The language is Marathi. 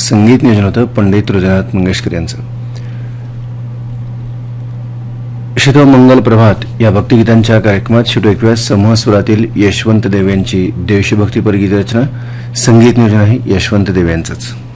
संगीत नियोजन होतं पंडित हृदयनाथ मंगेशकर यांचं. शेतो मंगल प्रभात या भक्तिगीतांच्या कार्यक्रमात शेवटी ऐकूया समूह स्वरातील यशवंत देव यांची देशभक्तीपर गीत रचना. संगीत नियोजन आहे यशवंत देव यांचंच.